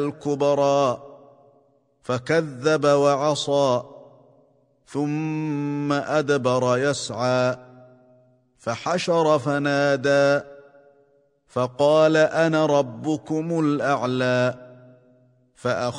الكبرى فكذب وعصى ثم أدبر يسعى فحشر فنادى فقال أنا ربكم الأعلى